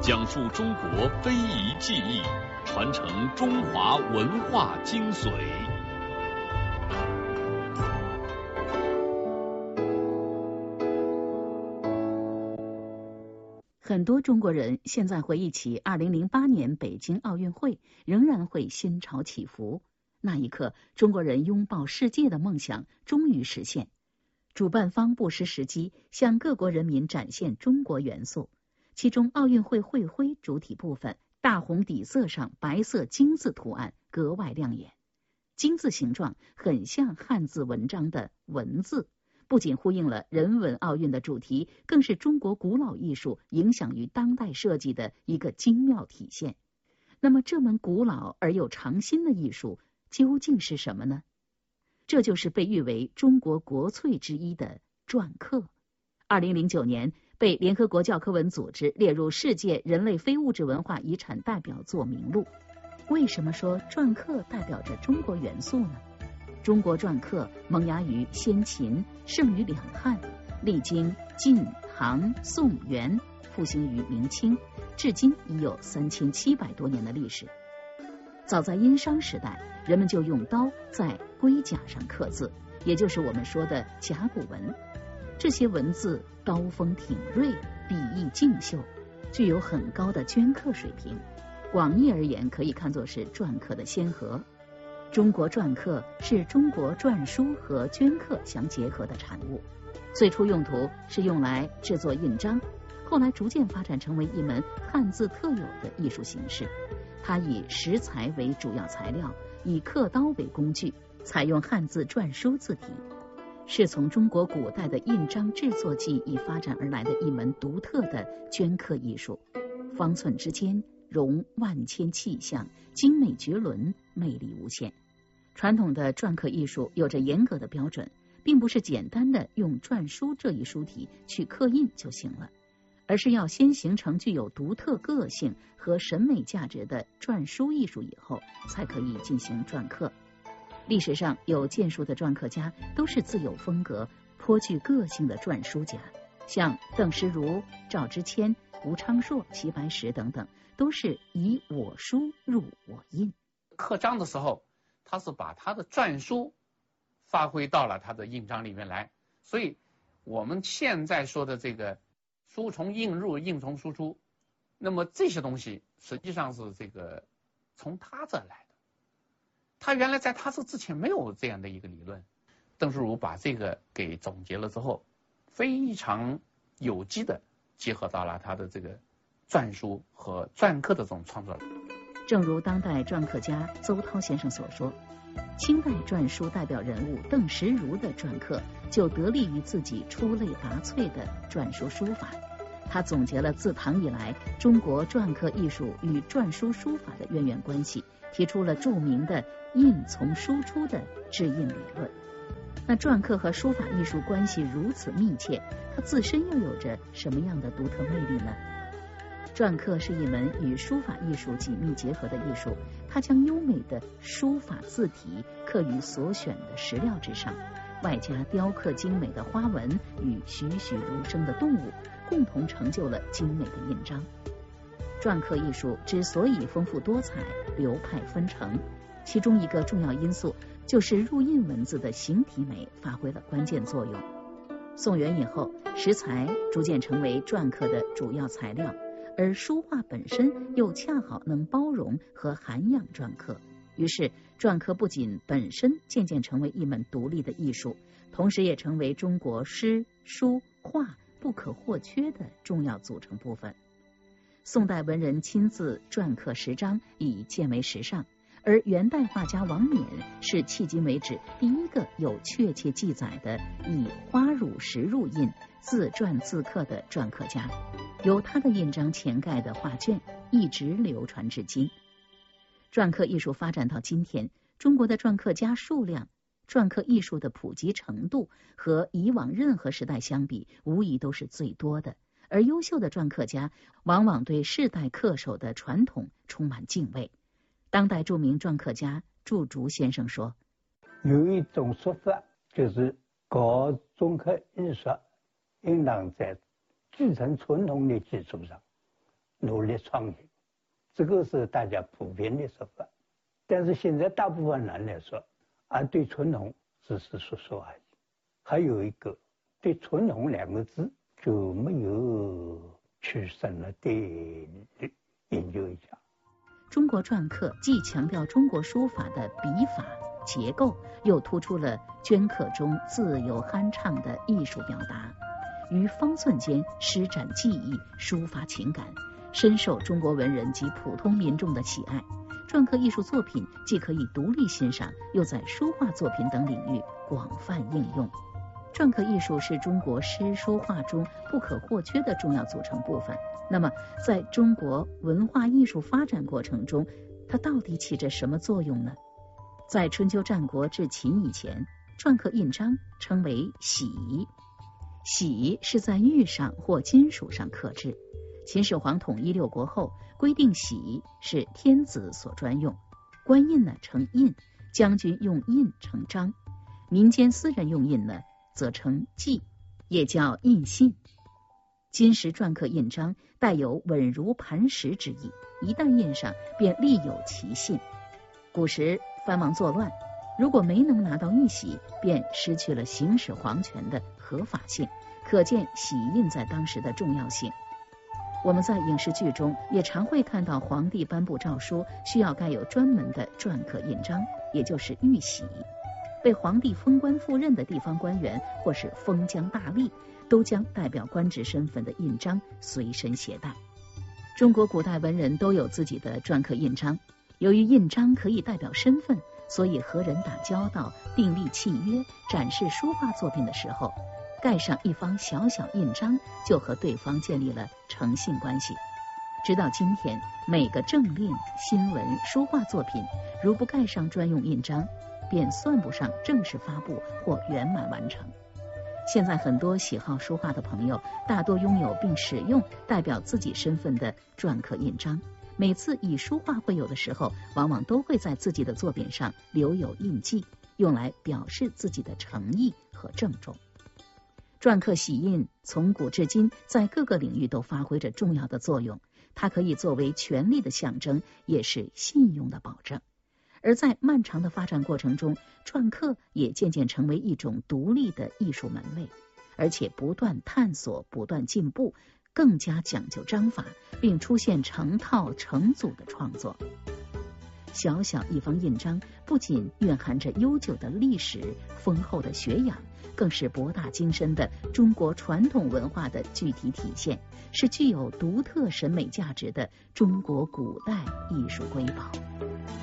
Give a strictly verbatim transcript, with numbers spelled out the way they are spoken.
讲述中国非遗技艺，传承中华文化精髓。 很多中国人现在回忆起二零零八年北京奥运会，仍然会心潮起伏。那一刻，中国人拥抱世界的梦想终于实现。主办方不失时机，向各国人民展现中国元素。其中，奥运会会徽主体部分大红底色上白色金字图案格外亮眼，金字形状很像汉字文章的文字。不仅呼应了人文奥运的主题，更是中国古老艺术影响于当代设计的一个精妙体现。那么，这门古老而又长新的艺术究竟是什么呢？这就是被誉为中国国粹之一的篆刻。二零零九年被联合国教科文组织列入世界人类非物质文化遗产代表作名录。为什么说篆刻代表着中国元素呢？中国篆刻萌芽于先秦，盛于两汉，历经晋、唐、宋、元，复兴于明清，至今已有三千七百多年的历史。早在殷商时代，人们就用刀在龟甲上刻字，也就是我们说的甲骨文。这些文字刀锋挺锐，笔意劲秀，具有很高的镌刻水平。广义而言，可以看作是篆刻的先河。中国篆刻是中国篆书和镌刻相结合的产物，最初用途是用来制作印章，后来逐渐发展成为一门汉字特有的艺术形式。它以石材为主要材料，以刻刀为工具，采用汉字篆书字体，是从中国古代的印章制作技艺发展而来的一门独特的镌刻艺术。方寸之间融万千气象，精美绝伦，魅力无限。传统的篆刻艺术有着严格的标准，并不是简单的用篆书这一书体去刻印就行了，而是要先形成具有独特个性和审美价值的篆书艺术以后，才可以进行篆刻。历史上有建树的篆刻家都是自有风格、颇具个性的篆书家，像邓师如、赵之谦、吴昌硕、齐白石等等，都是以我书入我印。 刻章的时候，他是把他的篆书发挥到了他的印章里面来，所以我们现在说的这个书从印入，印从书出，那么这些东西实际上是这个从他这来的。他原来在他这之前没有这样的一个理论，邓师如把这个给总结了之后，非常有机的结合到了他的这个篆书和篆刻的这种创作。 正如当代篆刻家邹涛先生所说，清代篆书代表人物邓石如的篆刻就得力于自己出类拔萃的篆书书法。他总结了自唐以来中国篆刻艺术与篆书书法的渊源关系，提出了著名的印从书出的制印理论。那篆刻和书法艺术关系如此密切，它自身又有着什么样的独特魅力呢？篆刻是一门与书法艺术紧密结合的艺术，它将优美的书法字体刻于所选的石料之上，外加雕刻精美的花纹与栩栩如生的动物，共同成就了精美的印章。篆刻艺术之所以丰富多彩、流派纷呈，其中一个重要因素就是入印文字的形体美发挥了关键作用。宋元以后，石材逐渐成为篆刻的主要材料，而书画本身又恰好能包容和涵养篆刻，于是篆刻不仅本身渐渐成为一门独立的艺术，同时也成为中国诗、书、画不可或缺的重要组成部分。宋代文人亲自篆刻石章已渐为时尚，而元代画家王冕是迄今为止第一个有确切记载的以花乳石入印、自篆自刻的篆刻家，由他的印章前盖的画卷一直流传至今。篆刻艺术发展到今天，中国的篆刻家数量、篆刻艺术的普及程度和以往任何时代相比，无疑都是最多的。而优秀的篆刻家往往对世代恪守的传统充满敬畏。当代著名篆刻家祝竹先生说， 有一种说法，就是搞篆刻艺术应当在继承传统的基础上， 努力创新，这个是大家普遍的说法。但是现在大部分人来说，啊，对传统只是说说而已。还有一个对传统两个字就没有去深入的研究一下。 中国篆刻既强调中国书法的笔法结构，又突出了镌刻中自由酣畅的艺术表达，于方寸间施展技艺，抒发情感，深受中国文人及普通民众的喜爱。篆刻艺术作品既可以独立欣赏，又在书画作品等领域广泛应用。篆刻艺术是中国诗书画中不可或缺的重要组成部分。那么，在中国文化艺术发展过程中，它到底起着什么作用呢？在春秋战国至秦以前，篆刻印章称为玺，玺是在玉上或金属上刻制。秦始皇统一六国后，规定玺是天子所专用，官印呢称印，将军用印称章，民间私人用印呢则称记，也叫印信。金石篆刻印章带有稳如磐石之意，一旦印上便立有其信。古时藩王作乱，如果没能拿到玉玺，便失去了行使皇权的合法性，可见玺印在当时的重要性。我们在影视剧中也常会看到皇帝颁布诏书，需要盖有专门的篆刻印章，也就是玉玺。被皇帝封官赴任的地方官员或是封疆大吏，都将代表官职身份的印章随身携带。中国古代文人都有自己的篆刻印章，由于印章可以代表身份，所以和人打交道、订立契约、展示书画作品的时候，盖上一方小小印章，就和对方建立了诚信关系。直到今天，每个政令、新闻、书画作品，如不盖上专用印章，便算不上正式发布或圆满完成。现在很多喜好书画的朋友，大多拥有并使用代表自己身份的篆刻印章。每次以书画会友的时候，往往都会在自己的作品上留有印记，用来表示自己的诚意和郑重。篆刻玺印从古至今在各个领域都发挥着重要的作用，它可以作为权力的象征，也是信用的保证。而在漫长的发展过程中，篆刻也渐渐成为一种独立的艺术门类，而且不断探索、不断进步，更加讲究章法，并出现成套成组的创作。小小一方印章不仅蕴含着悠久的历史、丰厚的学养，更是博大精深的中国传统文化的具体体现，是具有独特审美价值的中国古代艺术瑰宝。